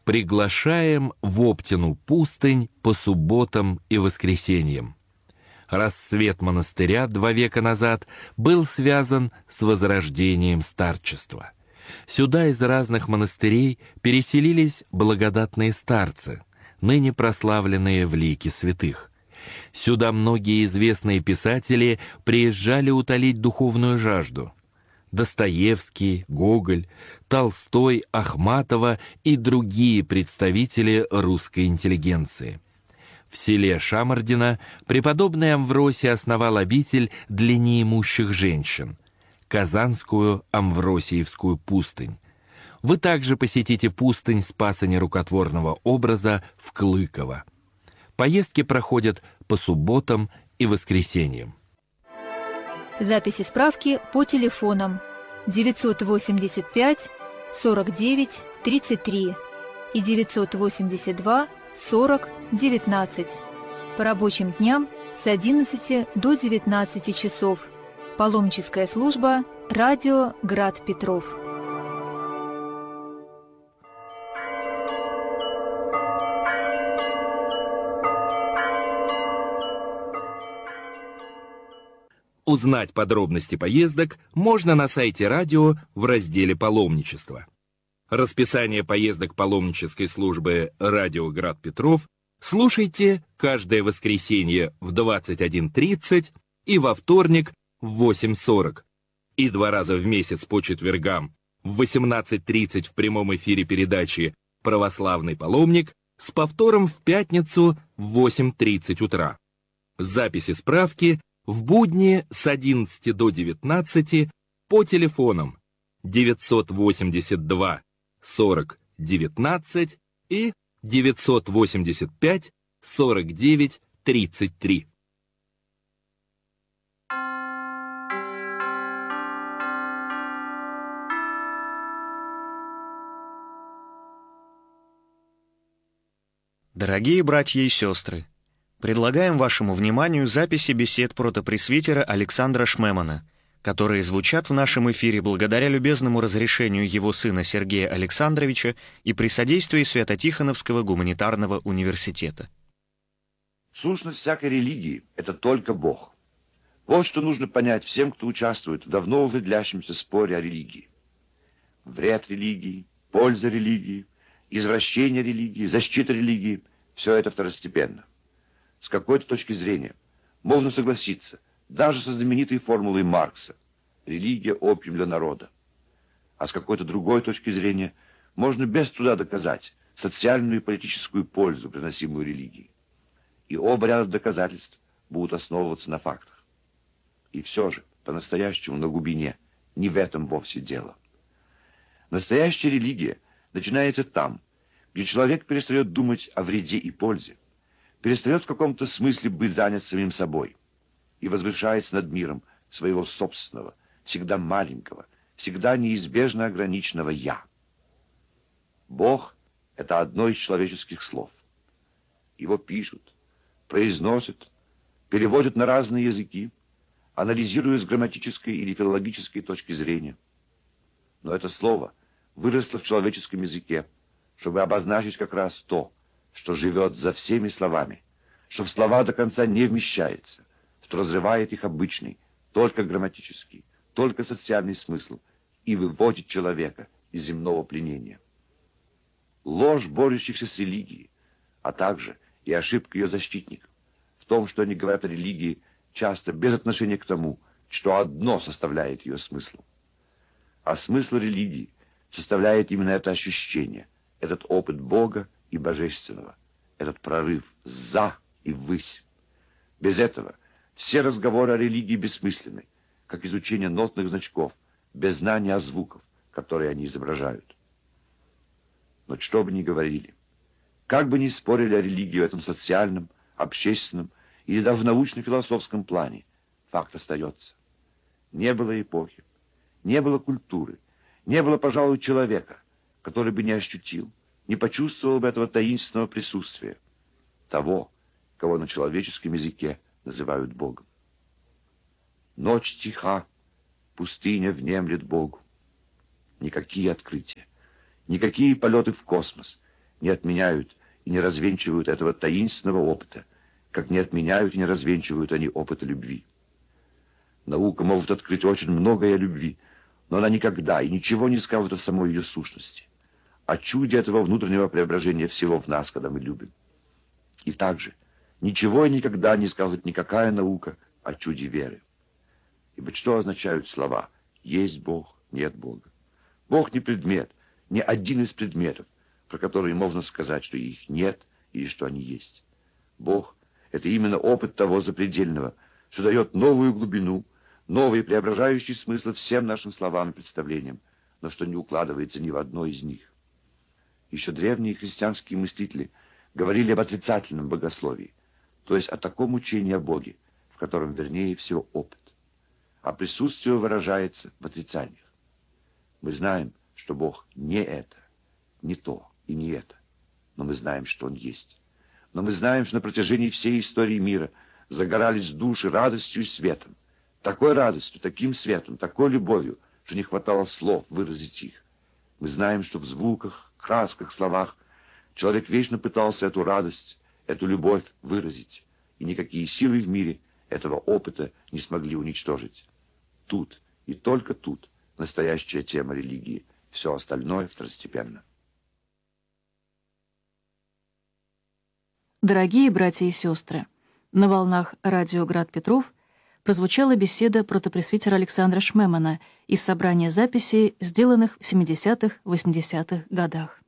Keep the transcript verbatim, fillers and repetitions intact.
приглашаем в Оптину пустынь по субботам и воскресеньям. Расцвет монастыря два века назад был связан с возрождением старчества. Сюда из разных монастырей переселились благодатные старцы, ныне прославленные в лике святых. Сюда многие известные писатели приезжали утолить духовную жажду. Достоевский, Гоголь, Толстой, Ахматова и другие представители русской интеллигенции. В селе Шамардино преподобный Амвросий основал обитель для неимущих женщин, Казанскую Амвросиевскую пустынь. Вы также посетите пустынь Спаса Нерукотворного образа в Клыково. Поездки проходят по субботам и воскресеньям. Записи справки по телефонам девятьсот восемьдесят пять сорок девять тридцать три и девятьсот восемьдесят два сорок девятнадцать. По рабочим дням с одиннадцати до девятнадцати часов. Паломническая служба «Радио Град Петров». Узнать подробности поездок можно на сайте радио в разделе «Паломничество». Расписание поездок паломнической службы «Радио Град Петров» слушайте каждое воскресенье в двадцать один тридцать и во вторник в восемь сорок, и два раза в месяц по четвергам в восемнадцать тридцать в прямом эфире передачи «Православный паломник» с повтором в пятницу в восемь тридцать утра. Записи справки в будни с одиннадцати до девятнадцати по телефонам девятьсот восемьдесят два сорок девятнадцать и девятьсот восемьдесят пять сорок девять тридцать три. Дорогие братья и сестры, предлагаем вашему вниманию записи бесед протопресвитера Александра Шмемана, которые звучат в нашем эфире благодаря любезному разрешению его сына Сергея Александровича и при содействии Свято-Тихоновского гуманитарного университета. Сущность всякой религии – это только Бог. Вот что нужно понять всем, кто участвует в давно уже длящемся споре о религии. Вред религии, польза религии, извращение религии, защита религии – все это второстепенно. С какой-то точки зрения можно согласиться даже со знаменитой формулой Маркса «религия – опиум для народа». А с какой-то другой точки зрения можно без труда доказать социальную и политическую пользу, приносимую религией. И оба ряда доказательств будут основываться на фактах. И все же, по-настоящему на глубине, не в этом вовсе дело. Настоящая религия начинается там, где человек перестает думать о вреде и пользе, перестает в каком-то смысле быть занят самим собой и возвышается над миром своего собственного, всегда маленького, всегда неизбежно ограниченного «я». Бог — это одно из человеческих слов. Его пишут, произносят, переводят на разные языки, анализируя с грамматической или филологической точки зрения. Но это слово выросло в человеческом языке, чтобы обозначить как раз то, что живет за всеми словами, что в слова до конца не вмещается, что разрывает их обычный, только грамматический, только социальный смысл и выводит человека из земного пленения. Ложь борющихся с религией, а также и ошибка ее защитников в том, что они говорят о религии часто без отношения к тому, что одно составляет ее смысл. А смысл религии составляет именно это ощущение, этот опыт Бога и Божественного, этот прорыв за и ввысь. Без этого все разговоры о религии бессмысленны, как изучение нотных значков, без знания о звуках, которые они изображают. Но что бы ни говорили, как бы ни спорили о религии в этом социальном, общественном или даже в научно-философском плане, факт остается. Не было эпохи, не было культуры, не было, пожалуй, человека, который бы не ощутил, не почувствовал бы этого таинственного присутствия, того, кого на человеческом языке называют Богом. Ночь тиха, пустыня внемлет Богу. Никакие открытия, никакие полеты в космос, не отменяют и не развенчивают этого таинственного опыта, как не отменяют и не развенчивают они опыта любви. Наука может открыть очень многое о любви, но она никогда и ничего не скажет о самой ее сущности, о чуде этого внутреннего преображения всего в нас, когда мы любим. И также ничего и никогда не скажет никакая наука о чуде веры. Ибо что означают слова «есть Бог, нет Бога»? Бог не предмет, не один из предметов, про которые можно сказать, что их нет или что они есть. Бог — это именно опыт того запредельного, что дает новую глубину, новые преображающие смыслы всем нашим словам и представлениям, но что не укладывается ни в одно из них. Еще древние христианские мыслители говорили об отрицательном богословии, то есть о таком учении о Боге, в котором вернее всего опыт, а присутствие выражается в отрицаниях. Мы знаем, что Бог не это, не то и не это, но мы знаем, что Он есть. Но мы знаем, что на протяжении всей истории мира загорались души радостью и светом, такой радостью, таким светом, такой любовью, что не хватало слов выразить их. Мы знаем, что в звуках, красках, словах человек вечно пытался эту радость, эту любовь выразить, и никакие силы в мире этого опыта не смогли уничтожить. Тут и только тут настоящая тема религии, все остальное второстепенно. Дорогие братья и сестры, на волнах радио «Град Петров» прозвучала беседа протопресвитера Александра Шмемана из собрания записей, сделанных в семидесятых-восьмидесятых годах.